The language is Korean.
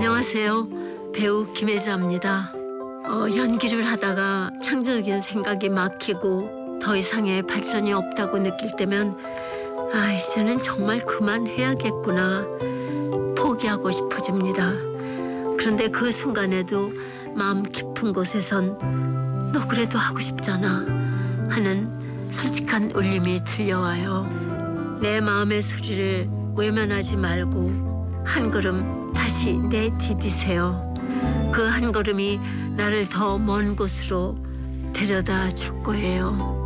안녕하세요. 배우 김혜자입니다. 연기를 하다가 창조적인 생각이 막히고 더 이상의 발전이 없다고 느낄 때면 이제는 정말 그만해야겠구나 포기하고 싶어집니다. 그런데 그 순간에도 마음 깊은 곳에선 너 그래도 하고 싶잖아 하는 솔직한 울림이 들려와요. 내 마음의 소리를 외면하지 말고 한 걸음 다시 내디디세요. 그 한 걸음이 나를 더 먼 곳으로 데려다 줄 거예요.